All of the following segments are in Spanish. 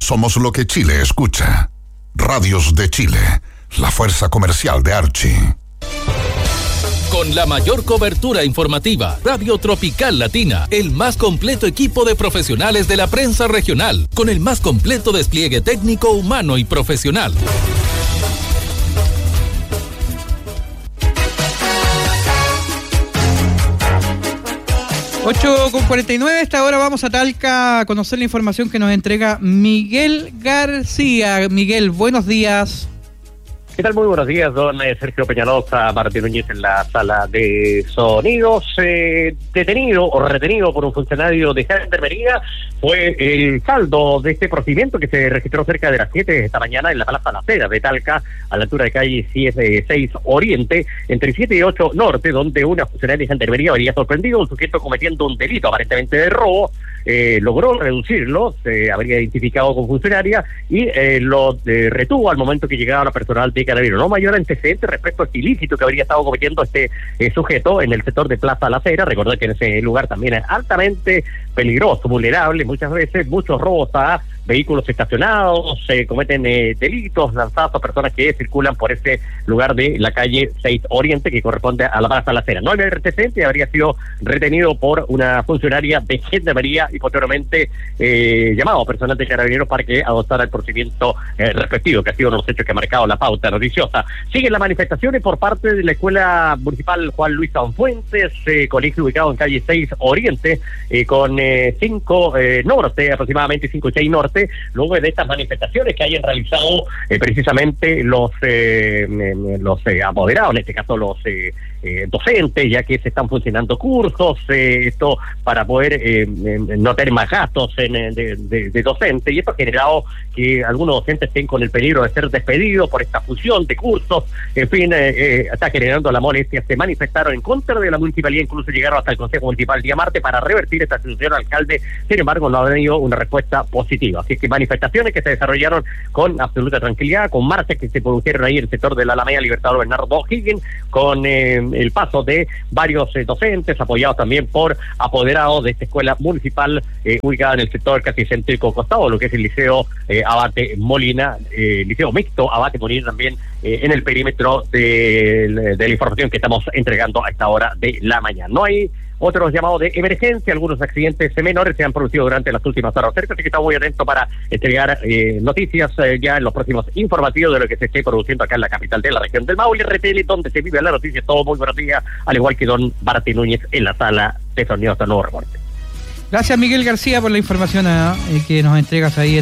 Somos lo que Chile escucha. Radios de Chile, la fuerza comercial de Archie. Con la mayor cobertura informativa, Radio Tropical Latina, el más completo equipo de profesionales de la prensa regional, con el más completo despliegue técnico, humano y profesional. Ocho con 49, a esta hora vamos a Talca a conocer la información que nos entrega Miguel García. Miguel, buenos días. ¿Qué tal? Muy buenos días, don Sergio Peñalosa, Martín Núñez en la sala de sonidos. Detenido o retenido por un funcionario de Gendarmería fue el saldo de este procedimiento que se registró cerca de las 7 de esta mañana en la Plaza La Cera de Talca, a la altura de calle 6 Oriente, entre 7 y 8 Norte, donde una funcionaria de Gendarmería habría sorprendido a un sujeto cometiendo un delito aparentemente de robo. Logró reducirlo, se habría identificado con funcionaria y lo retuvo al momento que llegaba la personal de Carabineros. No mayor antecedente respecto a este ilícito que habría estado cometiendo este sujeto en el sector de Plaza La Cera. Recordad que en ese lugar también es altamente peligroso, vulnerable, muchas veces muchos robos a vehículos estacionados, se cometen delitos lanzados a personas que circulan por ese lugar de la calle 6 Oriente que corresponde a la Plaza La Cera. No hay antecedente, habría sido retenido por una funcionaria de Gendarmería y posteriormente llamado a personal de Carabineros para que adoptara el procedimiento respectivo, que ha sido uno de los hechos que ha marcado la pauta noticiosa. Siguen las manifestaciones por parte de la Escuela Municipal Juan Luis Sanfuentes, colegio ubicado en calle 6 Oriente, con 5 Norte, aproximadamente 5 y 6 Norte, luego de estas manifestaciones que hayan realizado precisamente los apoderados, en este caso los docentes, ya que se están funcionando cursos, esto para poder no tener más gastos de docentes, y esto ha generado que algunos docentes estén con el peligro de ser despedidos por esta fusión de cursos. En fin, está generando la molestia. Se manifestaron en contra de la municipalidad, incluso llegaron hasta el Consejo Municipal el día martes para revertir esta situación al alcalde. Sin embargo, no ha tenido una respuesta positiva. Así que manifestaciones que se desarrollaron con absoluta tranquilidad, con marchas que se produjeron ahí en el sector de la Alameda Libertador Bernardo O'Higgins, con el paso de varios docentes, apoyados también por apoderados de esta escuela municipal ubicada en el sector casi céntrico costado, lo que es el Liceo Abate Molina, Liceo Mixto Abate Molina también en el perímetro de la información que estamos entregando a esta hora de la mañana. No hay otros llamados de emergencia, algunos accidentes menores se han producido durante las últimas horas cerca, así que estamos muy atentos para entregar noticias ya en los próximos informativos de lo que se esté produciendo acá en la capital de la región del Maule, RTL, donde se vive la noticia. Todo muy buenos días, al igual que don Martín Núñez en la sala de sonido. Hasta nuevo reporte. Gracias, Miguel García, por la información que nos entregas ahí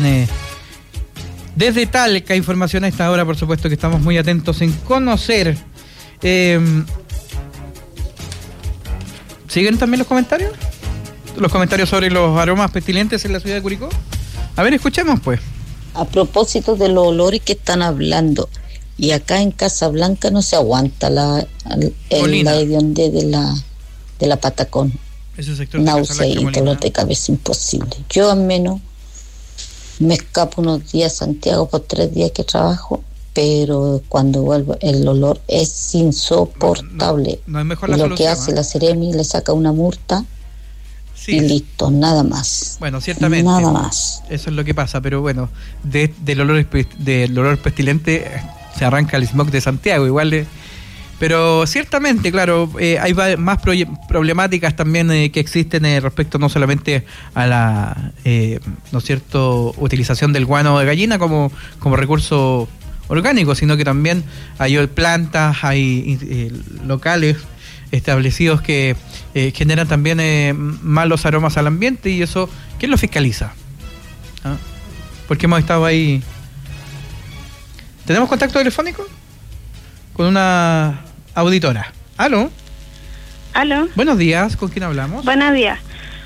desde Talca. Información a esta hora, por supuesto que estamos muy atentos en conocer. ¿Siguen también los comentarios? Los comentarios sobre los aromas pestilentes en la ciudad de Curicó. A ver, escuchemos pues. A propósito de los olores que están hablando, y acá en Casablanca no se aguanta la hedionde de la Patacón. Ese sector náusea y dolor de cabeza imposible. Yo al menos me escapo unos días a Santiago por 3 días que trabajo, pero cuando vuelvo el olor es insoportable. No es mejor y la lo solución, que hace la Seremi, le saca una multa y listo, nada más. Bueno, ciertamente. Nada más. Eso es lo que pasa, pero bueno, del olor pestilente se arranca el smog de Santiago, igual. Pero ciertamente, claro, hay más problemáticas también que existen respecto no solamente a la, ¿no es cierto?, utilización del guano de gallina como recurso orgánico, sino que también hay plantas, hay locales establecidos que generan también malos aromas al ambiente, y eso, ¿quién lo fiscaliza? ¿Ah? Porque hemos estado ahí. ¿Tenemos contacto telefónico? Con una auditora. ¿Aló? ¿Aló? Buenos días, ¿con quién hablamos? Buenos días.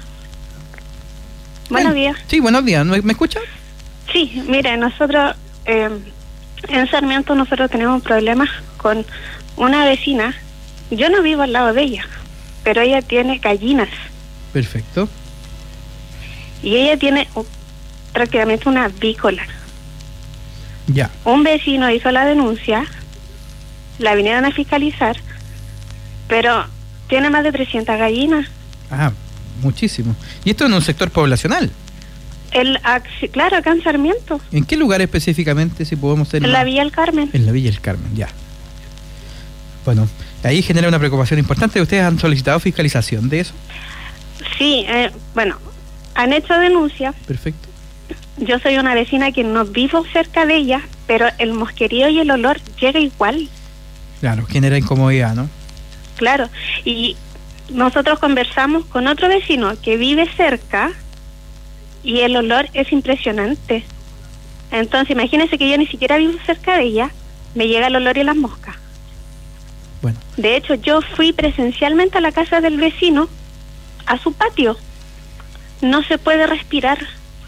Buenos días. Sí, buenos días. ¿Me escuchan? Sí, mire, nosotros en Sarmiento nosotros tenemos problemas con una vecina. Yo no vivo al lado de ella, pero ella tiene gallinas. Perfecto. Y ella tiene prácticamente una avícola. Ya. Un vecino hizo la denuncia, la vinieron a fiscalizar, pero tiene más de 300 gallinas. Ah, muchísimo. ¿Y esto en un sector poblacional? Claro, acá en Sarmiento. ¿En qué lugar específicamente, si podemos tener? En la Villa del Carmen. En la Villa del Carmen, ya. Bueno, ahí genera una preocupación importante. ¿Ustedes han solicitado fiscalización de eso? Sí, han hecho denuncia. Perfecto. Yo soy una vecina que no vivo cerca de ella, pero el mosquerío y el olor llega igual. Claro, genera incomodidad, ¿no? Claro, y nosotros conversamos con otro vecino que vive cerca y el olor es impresionante. Entonces, imagínense que yo ni siquiera vivo cerca de ella, me llega el olor y las moscas. Bueno. De hecho, yo fui presencialmente a la casa del vecino, a su patio. No se puede respirar.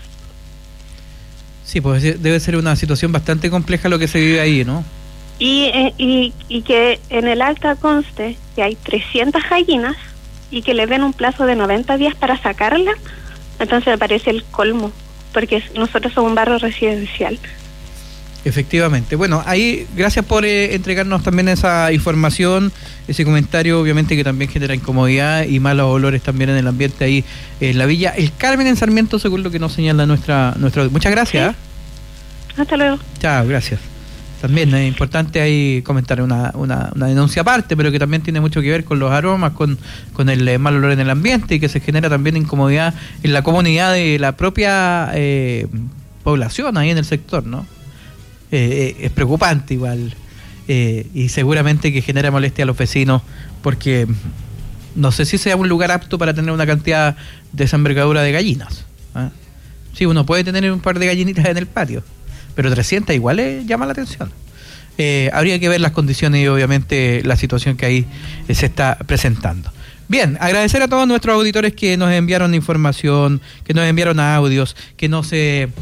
Sí, pues debe ser una situación bastante compleja lo que se vive ahí, ¿no? Y que en el acta conste que hay 300 gallinas y que le den un plazo de 90 días para sacarla, entonces me parece el colmo, porque nosotros somos un barrio residencial. Efectivamente. Bueno, ahí gracias por entregarnos también esa información, ese comentario, obviamente que también genera incomodidad y malos olores también en el ambiente ahí en la Villa El Carmen en Sarmiento, según lo que nos señala nuestra. Muchas gracias. ¿Sí? Hasta luego. Chao, gracias. También es importante ahí comentar una denuncia aparte, pero que también tiene mucho que ver con los aromas, con el mal olor en el ambiente y que se genera también incomodidad en la comunidad de la propia población ahí en el sector, ¿no? Es preocupante igual y seguramente que genera molestia a los vecinos porque no sé si sea un lugar apto para tener una cantidad de esa envergadura de gallinas, ¿eh? Sí, uno puede tener un par de gallinitas en el patio, pero 300 igual llama la atención. Habría que ver las condiciones y obviamente la situación que ahí se está presentando. Bien, agradecer a todos nuestros auditores que nos enviaron información, que nos enviaron audios, que nos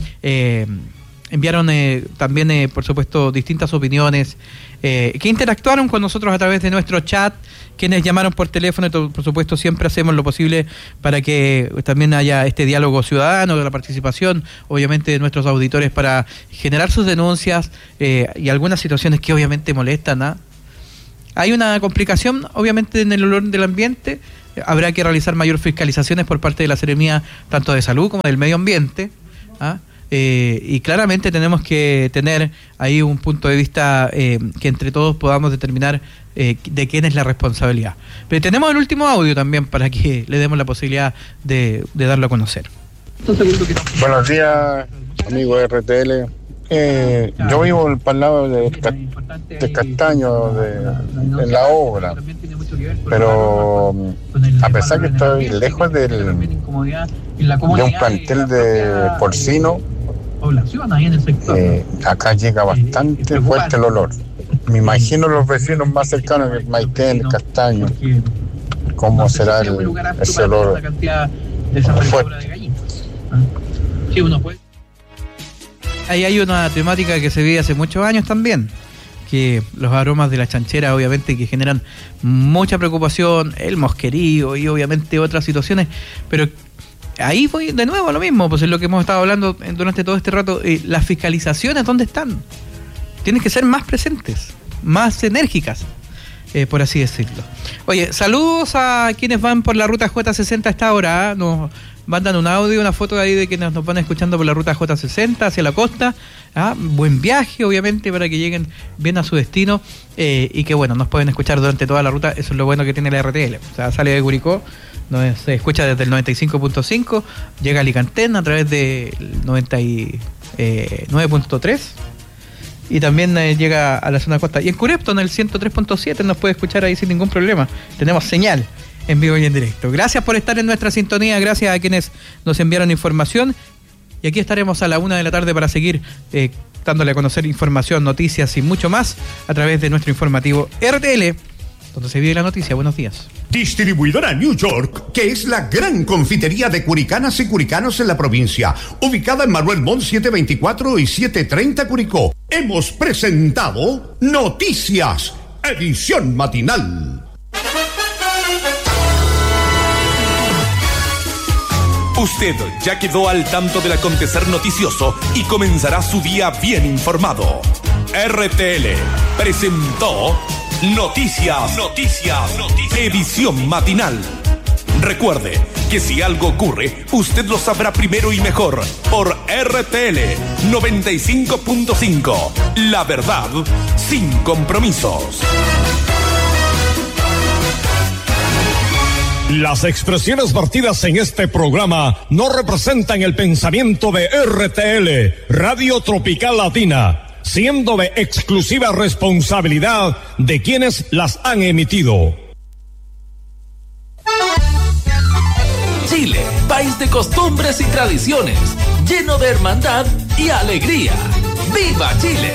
enviaron también, por supuesto, distintas opiniones, que interactuaron con nosotros a través de nuestro chat, quienes llamaron por teléfono, y por supuesto siempre hacemos lo posible para que también haya este diálogo ciudadano, de la participación, obviamente, de nuestros auditores para generar sus denuncias y algunas situaciones que obviamente molestan, ¿ah? Hay una complicación, obviamente, en el olor del ambiente. Habrá que realizar mayor fiscalizaciones por parte de la Seremía, tanto de Salud como del Medio Ambiente, ¿ah? Y claramente tenemos que tener ahí un punto de vista que entre todos podamos determinar de quién es la responsabilidad. Pero tenemos el último audio también para que le demos la posibilidad de darlo a conocer. Buenos días, amigo de RTL. Yo vivo para el lado de Castaño, en la obra, pero a pesar que estoy lejos de un plantel de porcino, acá llega bastante fuerte el olor. Me imagino los vecinos más cercanos, el Maitén, el Castaño, cómo será ese olor fuerte. Ahí hay una temática que se vive hace muchos años también, que los aromas de la chanchera obviamente que generan mucha preocupación, el mosquerío y obviamente otras situaciones, pero ahí voy de nuevo a lo mismo, pues es lo que hemos estado hablando durante todo este rato. Las fiscalizaciones, ¿dónde están? Tienen que ser más presentes, más enérgicas, por así decirlo. Oye, saludos a quienes van por la ruta J60 a esta hora, ¿eh? Nos mandan un audio, una foto ahí de quienes nos van escuchando por la ruta J60 hacia la costa. Buen viaje, obviamente, para que lleguen bien a su destino y que, bueno, nos pueden escuchar durante toda la ruta. Eso es lo bueno que tiene la RTL. O sea, sale de Curicó, se escucha desde el 95.5, llega a Alicantén a través del 99.3 y también llega a la zona costa. Y en Curepto, en el 103.7, nos puede escuchar ahí sin ningún problema. Tenemos señal en vivo y en directo. Gracias por estar en nuestra sintonía, gracias a quienes nos enviaron información y aquí estaremos a la 1 de la tarde para seguir dándole a conocer información, noticias y mucho más a través de nuestro informativo RTL, donde se vive la noticia. Buenos días. Distribuidora New York, que es la gran confitería de curicanas y curicanos en la provincia, ubicada en Manuel Montt 724 y 730 Curicó. Hemos presentado Noticias, edición matinal. Usted ya quedó al tanto del acontecer noticioso y comenzará su día bien informado. RTL presentó Noticias, edición matinal. Recuerde que si algo ocurre, usted lo sabrá primero y mejor por RTL 95.5. La verdad sin compromisos. Las expresiones vertidas en este programa no representan el pensamiento de RTL, Radio Tropical Latina, siendo de exclusiva responsabilidad de quienes las han emitido. Chile, país de costumbres y tradiciones, lleno de hermandad y alegría. ¡Viva Chile!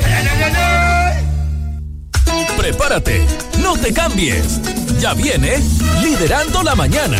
Prepárate, no te cambies. Ya viene Liderando la Mañana.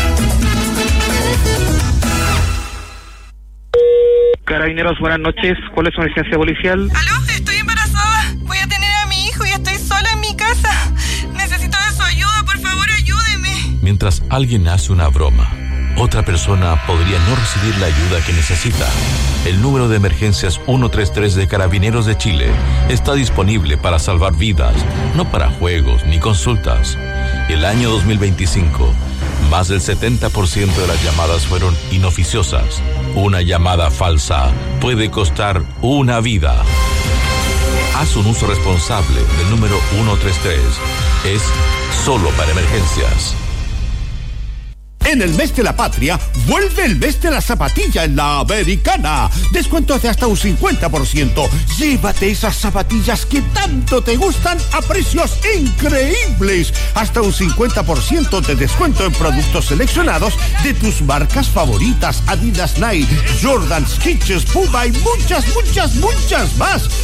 Carabineros, buenas noches. ¿Cuál es su emergencia policial? ¿Aló? Estoy embarazada. Voy a tener a mi hijo y estoy sola en mi casa. Necesito de su ayuda, por favor, ayúdeme. Mientras alguien hace una broma, otra persona podría no recibir la ayuda que necesita. El número de emergencias 133 de Carabineros de Chile está disponible para salvar vidas, no para juegos ni consultas. El año 2025, más del 70% de las llamadas fueron inoficiosas. Una llamada falsa puede costar una vida. Haz un uso responsable del número 133. Es solo para emergencias. En el mes de la patria, vuelve el mes de la zapatilla en la Americana. Descuentos de hasta un 50%. Llévate esas zapatillas que tanto te gustan a precios increíbles. Hasta un 50% de descuento en productos seleccionados de tus marcas favoritas. Adidas, Nike, Jordan, Skechers, Puma y muchas más.